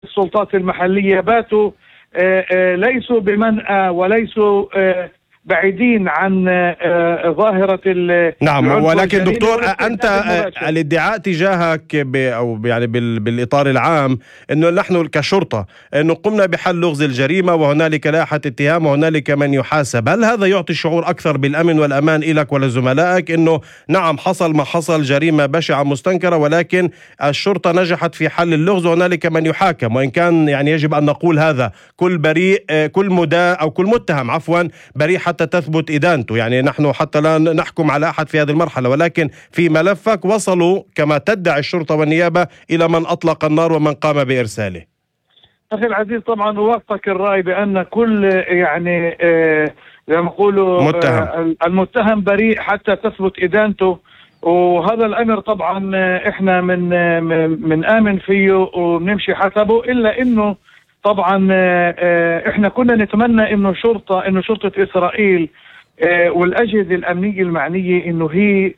السلطات المحلية باتوا ليسوا بمنأى وليسوا بعيدين عن ظاهرة نعم. ولكن دكتور أنت الادعاء تجاهك أو يعني بالإطار العام أنه نحن كشرطة أنه قمنا بحل لغز الجريمة وهنالك لائحة اتهام وهنالك من يحاسب. هل هذا يعطي شعور أكثر بالأمن والأمان لك ولزملائك أنه نعم حصل ما حصل، جريمة بشعة مستنكرة، ولكن الشرطة نجحت في حل اللغز وهنالك من يحاكم، وإن كان يعني يجب أن نقول هذا كل بريء كل مدان أو كل متهم عفوا بريء حتى تثبت إدانته، يعني نحن حتى لا نحكم على أحد في هذه المرحلة، ولكن في ملفك وصلوا كما تدعي الشرطة والنيابة إلى من أطلق النار ومن قام بإرساله. أخي العزيز طبعا أوافقك الرأي بأن كل يعني زي ما يقولوا المتهم بريء حتى تثبت إدانته، وهذا الأمر طبعا إحنا من آمن فيه وبنمشي حسبه، إلا إنه طبعا احنا كنا نتمنى انه شرطة اسرائيل والاجهزة الامنية المعنية انه هي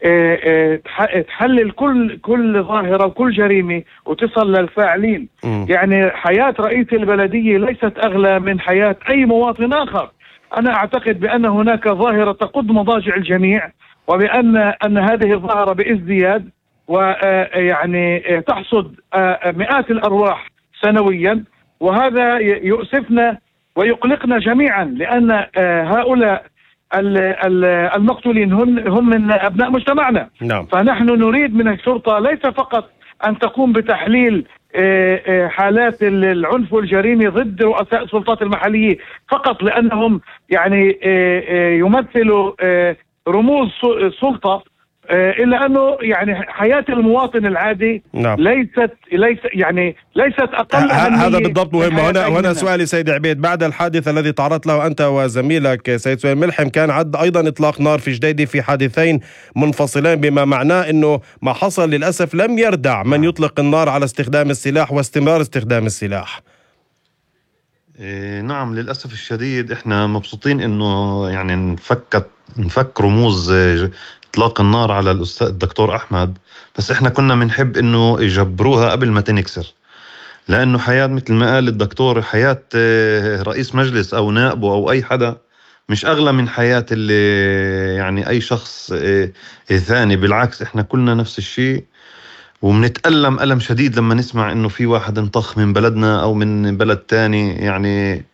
تحلل كل ظاهرة وكل جريمة وتصل للفاعلين. يعني حياة رئيس البلدية ليست اغلى من حياة اي مواطن اخر. انا اعتقد بان هناك ظاهرة تقض مضاجع الجميع، وبان هذه الظاهرة بازدياد ويعني تحصد مئات الارواح سنويا، وهذا يؤسفنا ويقلقنا جميعا، لأن هؤلاء المقتولين هم من أبناء مجتمعنا. نعم. فنحن نريد من الشرطة ليس فقط أن تقوم بتحليل حالات العنف والجريمة ضد رؤساء السلطات المحلية فقط لأنهم يعني يمثلوا رموز سلطة، إلا أنه يعني حياة المواطن العادي نعم. ليست أقل هذا بالضبط مهم. هنا سؤالي سيد عبيد، بعد الحادث الذي تعرضت له أنت وزميلك سيد سهيل ملحم كان عد أيضا إطلاق نار في جديدة في حادثين منفصلين، بما معناه أنه ما حصل للأسف لم يردع من يطلق النار على استخدام السلاح واستمرار استخدام السلاح. نعم للأسف الشديد احنا مبسوطين انه يعني نفك رموز اطلاق النار على الاستاذ الدكتور احمد، بس احنا كنا بنحب انه يجبروها قبل ما تنكسر، لانه حياة مثل ما قال الدكتور حياة رئيس مجلس او نائبه او اي حدا مش اغلى من حياة اللي يعني اي شخص ثاني. بالعكس احنا كلنا نفس الشيء، ومنتألم ألم شديد لما نسمع إنه في واحد انطخ من بلدنا أو من بلد تاني، يعني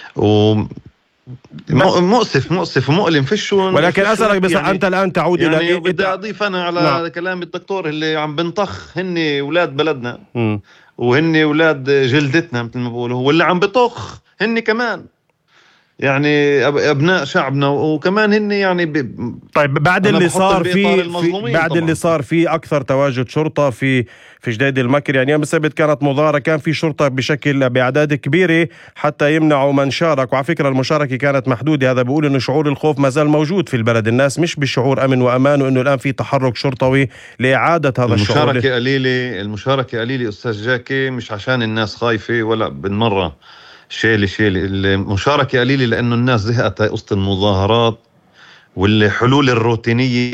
مؤسف ومؤلم فيش. ولكن أسألك بس يعني أنت الآن تعود يعني إلى بدي أضيف أنا على كلام الدكتور اللي عم بنطخ هن أولاد بلدنا وهن أولاد جلدتنا مثل ما بقولوا، واللي عم بطخ هن كمان يعني أبناء شعبنا، وكمان هن يعني طيب بعد اللي صار اللي صار في أكثر تواجد شرطة في جديد المكر، يعني يوم السبت كانت مظاهرة كان في شرطة بشكل بأعداد كبيرة حتى يمنعوا من شارك، وعلى فكرة المشاركة كانت محدودة. هذا بيقول إنه شعور الخوف ما زال موجود في البلد، الناس مش بشعور أمن وأمان، وإنه الآن في تحرك شرطوي لإعادة هذا الشعور. المشاركة قليلة أستاذ جاكي، مش عشان الناس خايفة ولا بالمرة شيلي المشاركة قليلة لأنه الناس زهقت قصة المظاهرات والحلول الروتينية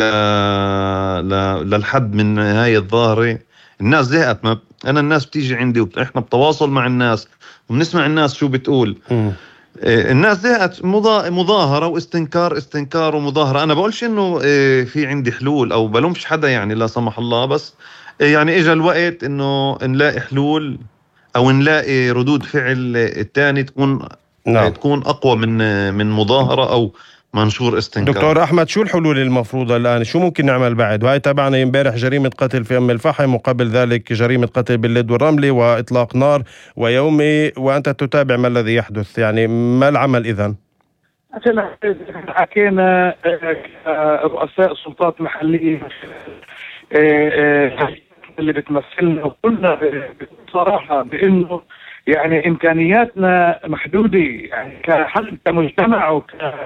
للحد من هاي الظاهرة. الناس زهقت. أنا الناس بتيجي عندي وإحنا بتواصل مع الناس وبنسمع الناس شو بتقول. الناس زهقت مظاهرة واستنكار ومظاهرة. أنا بقولش إنه في عندي حلول أو بلومش حدا يعني لا سمح الله، بس يعني إجا الوقت إنه نلاقي حلول أو نلاقي ردود فعل الثاني تكون أقوى من مظاهرة أو منشور استنكار. دكتور أحمد، شو الحلول المفروضة الآن؟ شو ممكن نعمل بعد؟ وهي تابعنا امبارح جريمة قتل في أم الفحم، وقبل ذلك جريمة قتل باللد والرملة وإطلاق نار ويومي، وأنت تتابع ما الذي يحدث، يعني ما العمل إذن؟ حكينا رؤساء سلطات محلية اللي بتمثلنا، وقلنا بصراحة بأنه يعني إمكانياتنا محدودة، يعني كمجتمع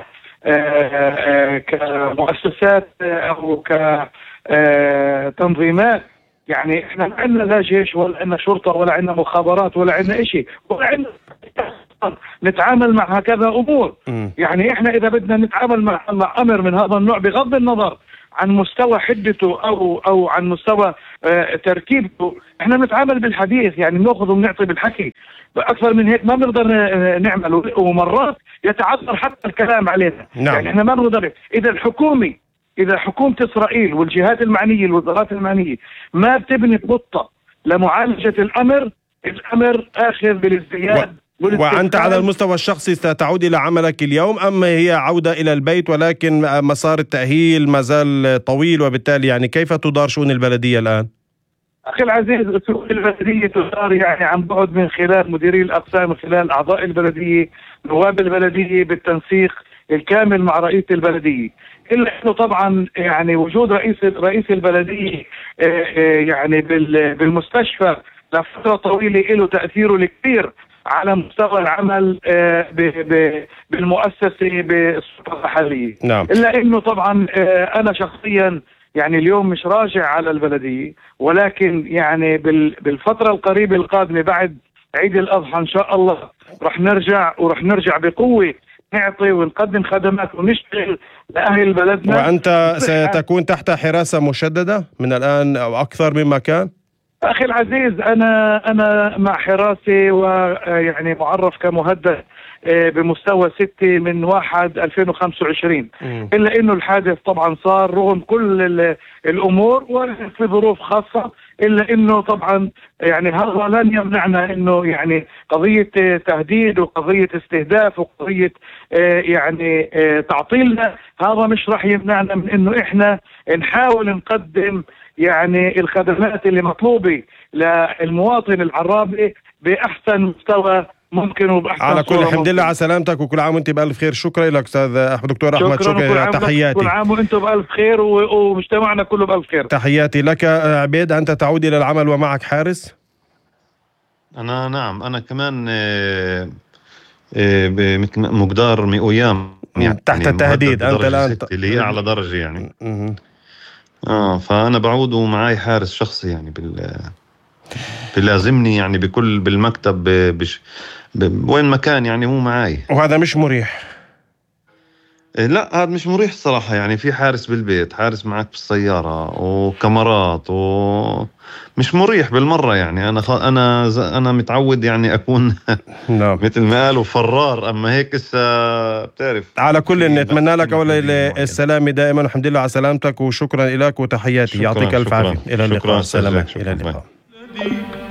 كمؤسسات أو كتنظيمات. يعني إحنا ما عندنا لا جيش ولا عندنا شرطة ولا عندنا مخابرات ولا عندنا إشي ولا عندنا نتعامل مع هكذا أمور. يعني إحنا إذا بدنا نتعامل مع أمر من هذا النوع بغض النظر عن مستوى حدته او عن مستوى تركيبته، احنا بنتعامل بالحديث، يعني بناخذ وبنعطي بالحكي. اكثر من هيك ما بنقدر نعمل، ومرات يتعذر حتى الكلام علينا. نعم. يعني احنا ما بنقدر، اذا حكومة اسرائيل والجهات المعنية الوزارات المعنية ما بتبني خطة لمعالجة الامر اخذ بالازدياد. وأنت على المستوى الشخصي ستعود إلى عملك اليوم، أم هي عودة إلى البيت ولكن مسار التأهيل ما زال طويل، وبالتالي يعني كيف تدار شؤون البلدية الآن؟ أخي العزيز، شؤون البلدية تدار يعني عن بعد من خلال مديري الأقسام، من خلال أعضاء البلدية، نواب البلدية، بالتنسيق الكامل مع رئيس البلدية. إلا أنه طبعا يعني وجود رئيس البلدية يعني بالمستشفى لفترة طويلة له تأثيره الكبير على مستوى العمل بالمؤسسة بالسلطة المحلية. نعم. إلا أنه طبعا أنا شخصيا يعني اليوم مش راجع على البلدية، ولكن يعني بالفترة القريبة القادمة بعد عيد الأضحى إن شاء الله رح نرجع بقوة، نعطي ونقدم خدمات ونشتغل لأهل بلدنا. وأنت ستكون تحت حراسة مشددة من الآن أو أكثر مما كان؟ أخي العزيز، أنا مع حراسة ويعني معرف كمهدد بمستوى 6 من 1/2025. إلا إنه الحادث طبعا صار رغم كل الأمور وفي ظروف خاصة، إلا إنه طبعا يعني هذا لن يمنعنا إنه يعني قضية تهديد وقضية استهداف وقضية يعني تعطيلنا، هذا مش راح يمنعنا من إنه إحنا نحاول نقدم يعني الخدمات اللي مطلوبة للمواطن العرابي بأحسن مستوى ممكن وبأحسن. على كل الحمد لله على سلامتك، وكل عام وانت بألف خير. شكرا لك أستاذ دكتور أحمد، شكرا، تحياتي. كل عام وانتم بألف خير ومجتمعنا كله بألف خير. تحياتي لك. عبيد، أنت تعود إلى العمل ومعك حارس؟ نعم، أنا كمان مثل مقدار مئويام يعني تحت التهديد أنت الآن اللي هي أعلى درجة يعني. فأنا بعود ومعاي حارس شخصي يعني بلازمني يعني بالمكتب وين مكان يعني مو معاي، وهذا مش مريح. لا، هذا مش مريح الصراحة. يعني في حارس بالبيت، حارس معك بالسيارة، وكاميرات، مش مريح بالمرة. يعني أنا متعود يعني أكون نعم مثل ما قالوا فرار، أما هيك لسه بتعرف. على كل نتمنى لك أولا السلامة دائما، والحمد لله على سلامتك، وشكرا لك وتحياتي. يعطيك ألف عافية. إلى اللقاء. سلامة. إلى اللقاء.